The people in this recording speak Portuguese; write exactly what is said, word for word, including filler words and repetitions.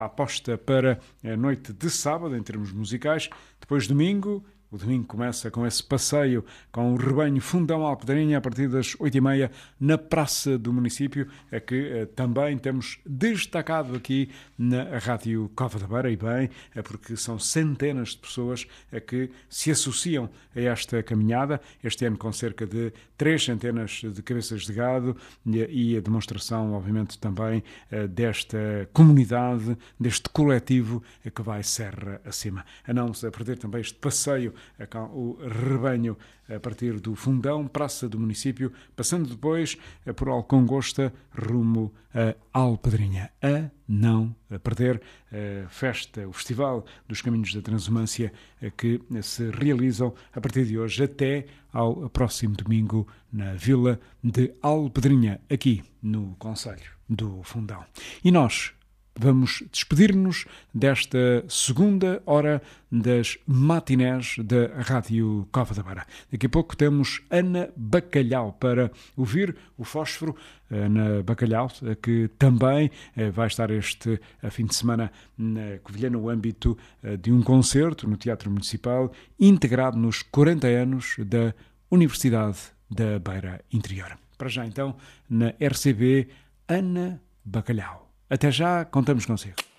A aposta para a noite de sábado, em termos musicais. Depois, domingo, o domingo começa com esse passeio com o rebanho Fundão Alpedrinha a partir das oito e meia na Praça do Município, a que eh, também temos destacado aqui na Rádio Cova da Beira, e bem, é porque são centenas de pessoas a que se associam a esta caminhada, este ano com cerca de três centenas de cabeças de gado e, e a demonstração, obviamente, também eh, desta comunidade, deste coletivo que vai serra acima. A não se perder também este passeio o rebanho a partir do Fundão, Praça do Município, passando depois por Alcongosta, rumo a Alpedrinha. A não perder a festa, o Festival dos Caminhos da Transumância, que se realizam a partir de hoje até ao próximo domingo na Vila de Alpedrinha, aqui no concelho do Fundão. E nós vamos despedir-nos desta segunda hora das matinés da Rádio Cova da Beira. Daqui a pouco temos Ana Bacalhau para ouvir o Fósforo. Ana Bacalhau, que também vai estar este fim de semana na Covilhã, no âmbito de um concerto no Teatro Municipal, integrado nos quarenta anos da Universidade da Beira Interior. Para já, então, na R C B, Ana Bacalhau. Até já, contamos consigo.